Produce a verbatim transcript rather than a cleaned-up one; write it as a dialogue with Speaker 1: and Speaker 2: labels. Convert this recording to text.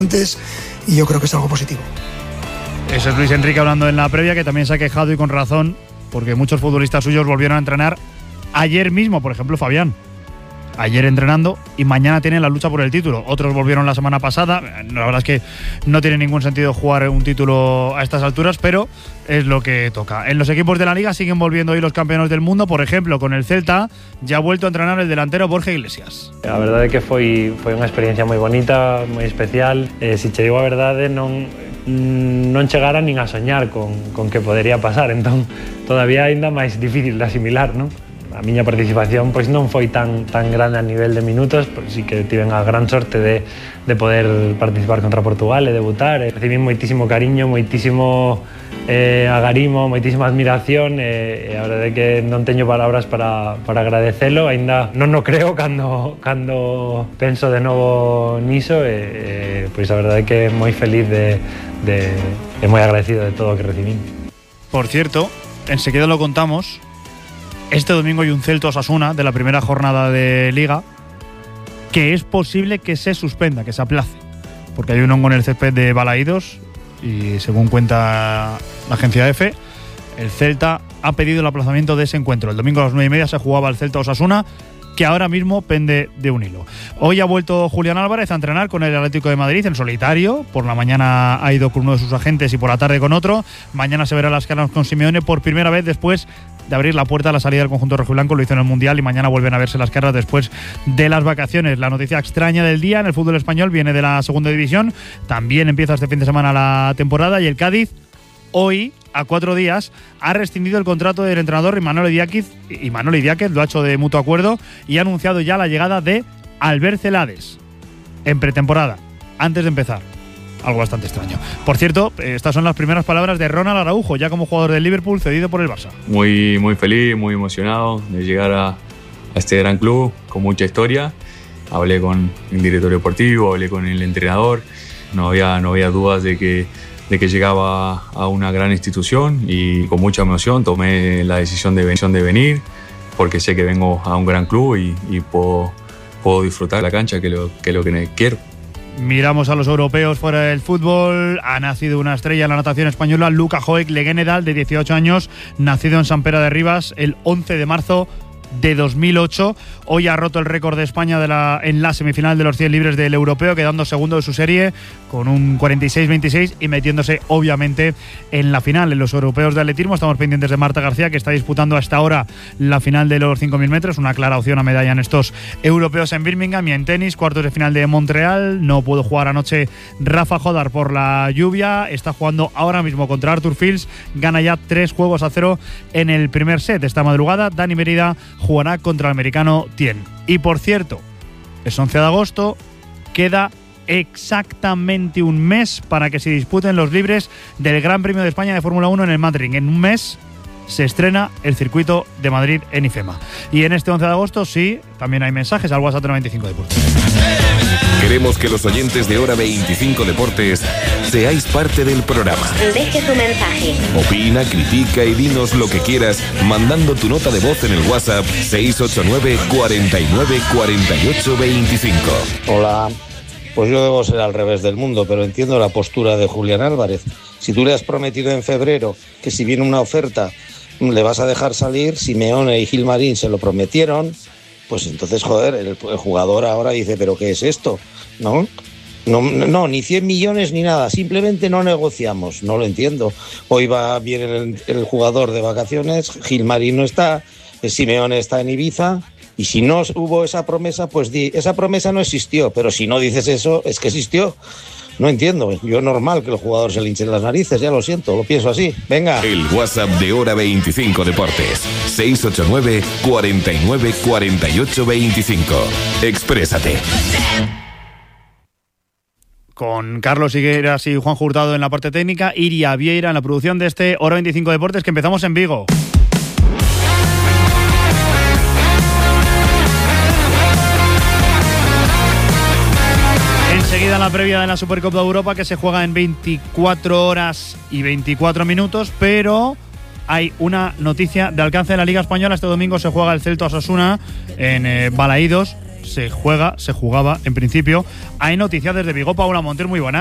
Speaker 1: y yo creo que es algo positivo.
Speaker 2: Ese es Luis Enrique hablando en la previa, que también se ha quejado y con razón, porque muchos futbolistas suyos volvieron a entrenar ayer mismo, por ejemplo Fabián. Ayer entrenando y mañana tienen la lucha por el título. Otros volvieron la semana pasada. La verdad es que no tiene ningún sentido jugar un título a estas alturas, pero es lo que toca. En los equipos de la Liga siguen volviendo hoy los campeones del mundo. Por ejemplo, con el Celta ya ha vuelto a entrenar el delantero Borja Iglesias.
Speaker 3: A verdade é que foi, foi unha experiencia moi bonita, moi especial. Eh, se che digo a verdade, non, non chegara nin a soñar con, con que podería pasar. Entón, todavía ainda máis difícil de asimilar, non? A miña participación pois non foi tan tan grande a nivel de minutos, pero sí que tiven a gran sorte de, de poder participar contra Portugal e debutar. E recibí moitísimo cariño, moitísimo eh, agarimo, moitísima admiración e, e a verdade é que non teño palabras para, para agradecelo. Ainda non o creo cando, cando penso de novo niso e, e pois a verdade é que moi feliz de, de, e moi agradecido de todo o que recibí.
Speaker 2: Por cierto, enseguida lo contamos. Este domingo hay un Celta Osasuna de la primera jornada de Liga que es posible que se suspenda, que se aplace, porque hay un hongo en el césped de Balaídos y según cuenta la agencia EFE, el Celta ha pedido el aplazamiento de ese encuentro. El domingo a las nueve y media se jugaba el Celta Osasuna, que ahora mismo pende de un hilo. Hoy ha vuelto Julián Álvarez a entrenar con el Atlético de Madrid en solitario. Por la mañana ha ido con uno de sus agentes y por la tarde con otro. Mañana se verá las caras con Simeone por primera vez después de abrir la puerta a la salida del conjunto rojiblanco. Lo hizo en el Mundial y mañana vuelven a verse las caras después de las vacaciones. La noticia extraña del día en el fútbol español viene de la segunda división. También empieza este fin de semana la temporada y el Cádiz hoy, a cuatro días, ha rescindido el contrato del entrenador Imanol Idiáquez, Imanol Idiáquez lo ha hecho de mutuo acuerdo y ha anunciado ya la llegada de Albert Celades en pretemporada, antes de empezar. Algo bastante extraño. Por cierto, estas son las primeras palabras de Ronald Araujo, ya como jugador del Liverpool cedido por el Barça.
Speaker 4: Muy, muy feliz, muy emocionado de llegar a, a este gran club con mucha historia. Hablé con el director deportivo, hablé con el entrenador. No había, no había dudas de que de que llegaba a una gran institución y con mucha emoción tomé la decisión de, de venir porque sé que vengo a un gran club y, y puedo, puedo disfrutar la cancha, que es lo que, lo que quiero.
Speaker 2: Miramos a los europeos fuera del fútbol. Ha nacido una estrella en la natación española, Luka Joek Legenedal, de dieciocho años, nacido en Sant Pere de Ribas el once de marzo de dos mil ocho. Hoy ha roto el récord de España de la, en la semifinal de los cien libres del europeo, quedando segundo de su serie con un cuarenta y seis veintiséis y metiéndose obviamente en la final. En los europeos de atletismo estamos pendientes de Marta García, que está disputando hasta ahora la final de los cinco mil metros, una clara opción a medalla en estos europeos en Birmingham. Y en tenis, cuartos de final de Montreal, no pudo jugar anoche Rafa Jodar por la lluvia, está jugando ahora mismo contra Arthur Fields, gana ya tres juegos a cero en el primer set. Esta madrugada Dani Merida jugará contra el americano Tien. Y por cierto, es once de agosto, queda exactamente un mes para que se disputen los libres del Gran Premio de España de Fórmula uno en el Madrid. En un mes se estrena el circuito de Madrid en IFEMA. Y en este once de agosto, sí, también hay mensajes al WhatsApp noventa y cinco Deportes.
Speaker 5: Queremos que los oyentes de Hora veinticinco Deportes seáis parte del programa.
Speaker 6: Deje tu mensaje.
Speaker 5: Opina, critica y dinos lo que quieras mandando tu nota de voz en el WhatsApp seis ocho nueve, cuarenta y nueve, cuarenta y ocho, veinticinco.
Speaker 7: Hola, pues yo debo ser al revés del mundo, pero entiendo la postura de Julián Álvarez. Si tú le has prometido en febrero que si viene una oferta le vas a dejar salir, Simeone y Gilmarín se lo prometieron, pues entonces, joder, el, el jugador ahora dice, ¿pero qué es esto? ¿No? No, no, ni cien millones ni nada, simplemente no negociamos, no lo entiendo. Hoy va bien el, el jugador de vacaciones, Gilmarín no está, Simeone está en Ibiza, y si no hubo esa promesa, pues di, esa promesa no existió, pero si no dices eso, es que existió. No entiendo, yo normal que el jugador se le hinchen las narices, ya lo siento, lo pienso así. Venga.
Speaker 5: El WhatsApp de Hora veinticinco Deportes, seis ocho nueve, cuarenta y nueve, cuarenta y ocho, veinticinco. Exprésate.
Speaker 2: Con Carlos Higueras y Juan Hurtado en la parte técnica, Iria Vieira en la producción de este Hora veinticinco Deportes, que empezamos en Vigo. Enseguida la previa de la Supercopa de Europa, que se juega en veinticuatro horas y veinticuatro minutos, pero hay una noticia de alcance de la Liga Española. Este domingo se juega el Celta Osasuna en eh, Balaídos se juega, se jugaba en principio. Hay noticias desde Vigo. Paula Monter, muy buenas.